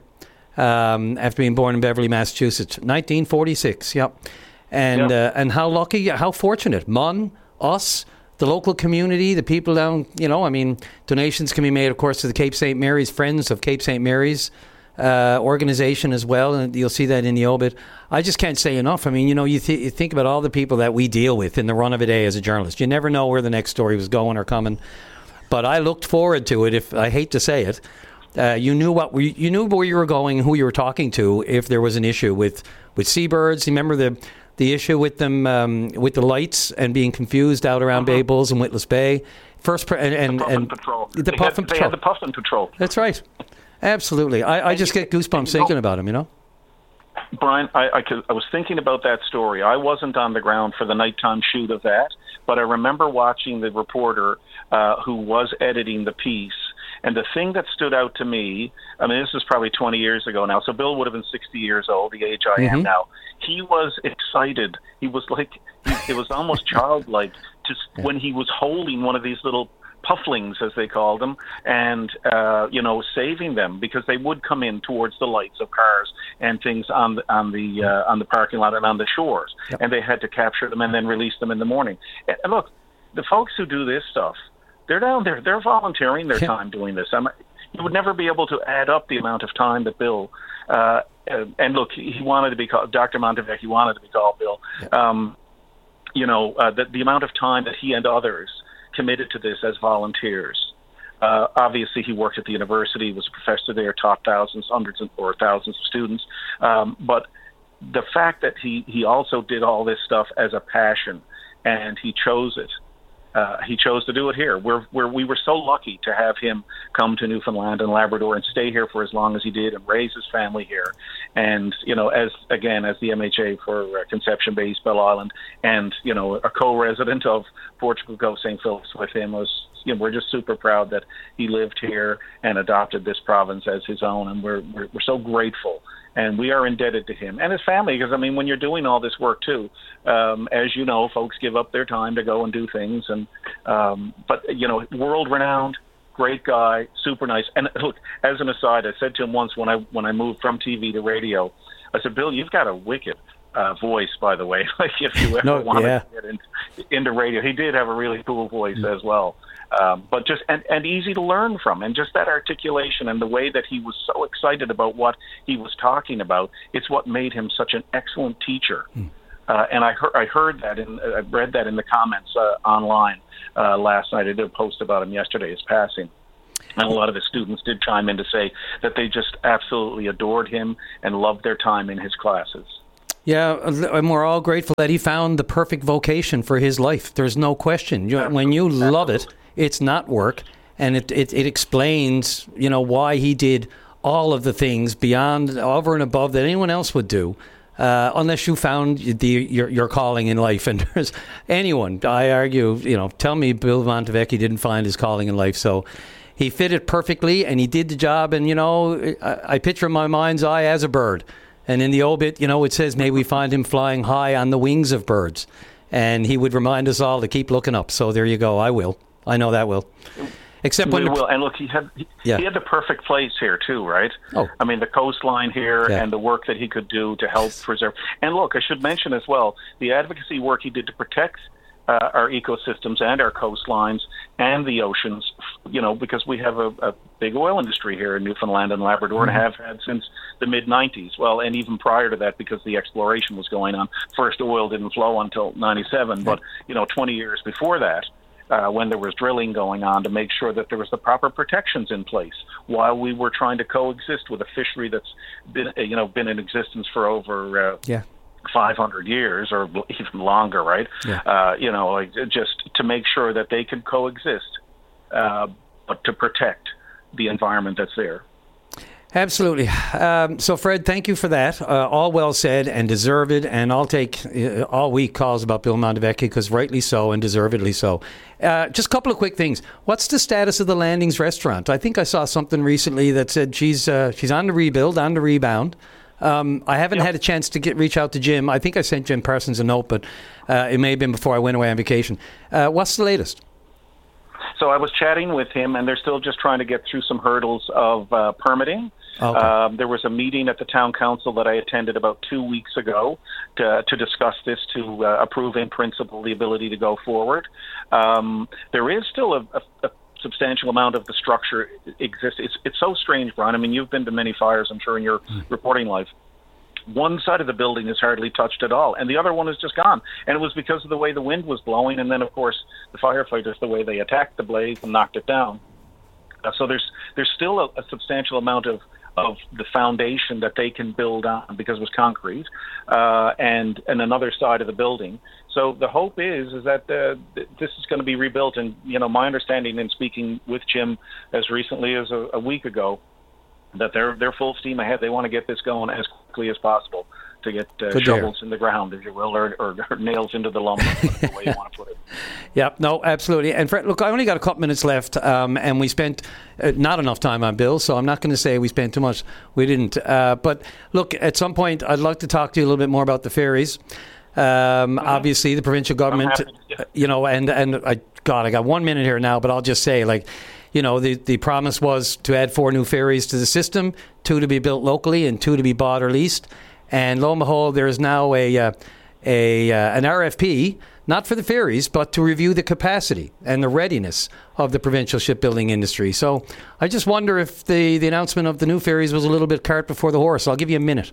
um, after being born in Beverly, Massachusetts, nineteen forty-six, yep. And, yep. Uh, and how lucky, how fortunate, Mon, us, the local community, the people down, you know, I mean, donations can be made, of course, to the Cape Saint Mary's, Friends of Cape Saint Mary's uh, organization as well, and you'll see that in the obit. I just can't say enough. I mean, you know, you, th- you think about all the people that we deal with in the run of a day as a journalist. You never know where the next story was going or coming. But I looked forward to it, if I hate to say it. Uh, you knew what we, you knew where you were going, who you were talking to, if there was an issue with, with seabirds. Remember the the issue with them um, with the lights and being confused out around uh-huh. Bay Bulls and Witless Bay. First, pr- and and, the Puffin and Patrol. The they Puffin had, Patrol. They had the Puffin Patrol. That's right. Absolutely. I, I just get goosebumps thinking know, about him. You know, Brian, I, I, could, I was thinking about that story. I wasn't on the ground for the nighttime shoot of that, but I remember watching the reporter uh, who was editing the piece. And the thing that stood out to me, I mean, this is probably twenty years ago now, so Bill would have been sixty years old, the age I mm-hmm. am now. He was excited. He was like, he, it was almost childlike just yeah. when he was holding one of these little pufflings, as they called them, and, uh, you know, saving them, because they would come in towards the lights of cars and things on the, on the, uh, on the parking lot and on the shores. Yep. And they had to capture them and then release them in the morning. And, and look, the folks who do this stuff, they're down there. They're volunteering their time doing this. I'm, you would never be able to add up the amount of time that Bill, uh, and look, he wanted to be called, Doctor Montevecchi wanted to be called Bill, um, you know, uh, the, the amount of time that he and others committed to this as volunteers. Uh, obviously, he worked at the university, was a professor there, taught thousands, hundreds or thousands of students. Um, but the fact that he, he also did all this stuff as a passion, and he chose it. Uh, he chose to do it here. We're, we're, we were so lucky to have him come to Newfoundland and Labrador and stay here for as long as he did and raise his family here. And, you know, as again, as the M H A for uh, Conception Bay, East Bell Island, and, you know, a co-resident of Portugal Cove, Saint Phillips with him, was, you know, we're just super proud that he lived here and adopted this province as his own. And we're, we're, we're so grateful. And we are indebted to him and his family, because, I mean, when you're doing all this work, too, um, as you know, folks give up their time to go and do things. And um, But, you know, world-renowned, great guy, super nice. And look, as an aside, I said to him once when I when I moved from T V to radio, I said, Bill, you've got a wicked uh, voice, by the way. Like, if you ever no, wanted yeah. to get in, into radio. He did have a really cool voice mm. as well. Um, but just and, and easy to learn from, and just that articulation and the way that he was so excited about what he was talking about. It's what made him such an excellent teacher. Mm. Uh, and I heard I heard that in I read that in the comments uh, online uh, last night. I did a post about him yesterday, his passing. And a lot of the students did chime in to say that they just absolutely adored him and loved their time in his classes. Yeah, and we're all grateful that he found the perfect vocation for his life. There's no question. You, when you love it, it's not work, and it, it it explains, you know, why he did all of the things beyond, over and above that anyone else would do, uh, unless you found the your your calling in life. And there's anyone, I argue, you know, tell me Bill Montevecchi didn't find his calling in life. So he fit it perfectly, and he did the job. And, you know, I, I picture in my mind's eye as a bird. And in the obit, you know, it says, may we find him flying high on the wings of birds. And he would remind us all to keep looking up. So there you go. I will. I know that will. Except we when will. And look, he had he, yeah. he had the perfect place here too, right? Oh. I mean, the coastline here Yeah. and the work that he could do to help preserve. And look, I should mention as well the advocacy work he did to protect uh, our ecosystems and our coastlines and the oceans. You know, because we have a, a big oil industry here in Newfoundland and Labrador, mm-hmm. and have had since the mid nineties. Well, and even prior to that, because the exploration was going on. First oil didn't flow until ninety-seven, but you know, twenty years before that. Uh, when there was drilling going on to make sure that there was the proper protections in place while we were trying to coexist with a fishery that's been, you know, been in existence for over uh, yeah. five hundred years or even longer, right? Yeah. Uh, you know, like just to make sure that they can coexist, uh, but to protect the environment that's there. Absolutely. Um, so, Fred, thank you for that. Uh, all well said and deserved. And I'll take uh, all week calls about Bill Montevecchi, because rightly so and deservedly so. Uh, just a couple of quick things. What's the status of the Landings restaurant? I think I saw something recently that said she's uh, she's on the rebuild, on the rebound. Um, I haven't yep. had a chance to get reach out to Jim. I think I sent Jim Parsons a note, but uh, it may have been before I went away on vacation. Uh, what's the latest? So I was chatting with him, and they're still just trying to get through some hurdles of uh, permitting. Okay. Um, there was a meeting at the town council that I attended about two weeks ago to, to discuss this, to uh, approve in principle the ability to go forward. Um, there is still a, a, a substantial amount of the structure exists. It's, it's so strange, Brian. I mean, you've been to many fires, I'm sure, in your mm. reporting life. One side of the building is hardly touched at all, and the other one is just gone. And it was because of the way the wind was blowing, and then, of course, the firefighters, the way they attacked the blaze and knocked it down. Uh, so there's there's still a, a substantial amount of of the foundation that they can build on, because it was concrete, uh, and and another side of the building. So the hope is is that uh, th- this is going to be rebuilt. And you know, my understanding in speaking with Jim as recently as a, a week ago, that they're they're full steam ahead. They want to get this going as quickly as possible to get uh, shovels in the ground, if you will, or, or, or nails into the lumber, the way you want to put it. Yeah, no, absolutely. And Fred, look, I only got a couple minutes left, um, and we spent uh, not enough time on Bill, so I'm not going to say we spent too much. We didn't. Uh, but look, at some point, I'd like to talk to you a little bit more about the ferries. Um, mm-hmm. Obviously, the provincial government, uh, you know, and and I, God, I got one minute here now, but I'll just say, like, you know, the, the promise was to add four new ferries to the system, two to be built locally and two to be bought or leased. And lo and behold, there is now a, uh, a uh, an R F P, not for the ferries, but to review the capacity and the readiness of the provincial shipbuilding industry. So I just wonder if the, the announcement of the new ferries was a little bit cart before the horse. I'll give you a minute.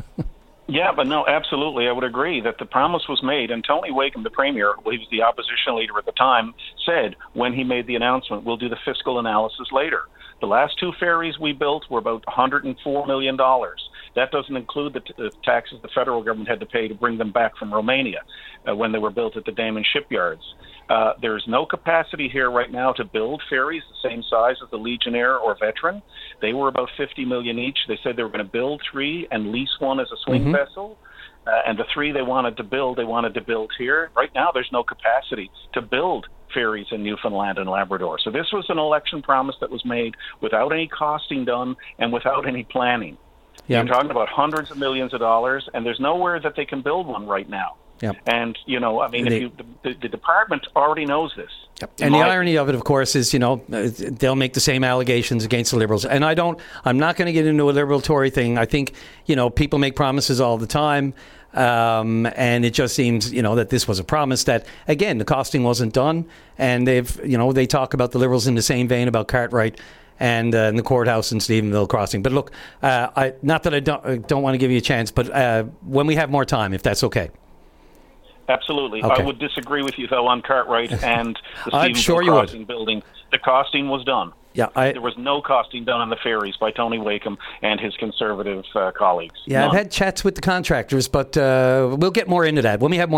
Yeah, but no, absolutely. I would agree that the promise was made. And Tony Wakeham, the Premier, who was the opposition leader at the time, said when he made the announcement, we'll do the fiscal analysis later. The last two ferries we built were about one hundred four million dollars. That doesn't include the, t- the taxes the federal government had to pay to bring them back from Romania uh, when they were built at the Damen shipyards. Uh, there's no capacity here right now to build ferries the same size as the Legionnaire or Veteran. They were about fifty million dollars each. They said they were going to build three and lease one as a swing mm-hmm. vessel. Uh, and the three they wanted to build, they wanted to build here. Right now, there's no capacity to build ferries in Newfoundland and Labrador. So this was an election promise that was made without any costing done and without any planning. Yeah. You're talking about hundreds of millions of dollars, and there's nowhere that they can build one right now. Yep. And, you know, I mean, And if they- you, the, the department already knows this. And the irony of it, of course, is, you know, uh, they'll make the same allegations against the Liberals. And I don't, I'm not going to get into a Liberal Tory thing. I think, you know, people make promises all the time. Um, and it just seems, you know, that this was a promise that, again, the costing wasn't done. And they've, you know, they talk about the Liberals in the same vein about Cartwright and, uh, and the courthouse in Stephenville Crossing. But look, uh, I, not that I don't, I don't want to give you a chance, but uh, when we have more time, if that's okay. Absolutely. Okay. I would disagree with you, though, on Cartwright and the I'm Stephenville sure you would. Crossing building. The costing was done. Yeah, I, there was no costing done on the ferries by Tony Wakeham and his Conservative uh, colleagues. Yeah, None. I've had chats with the contractors, but uh, we'll get more into that when we have more.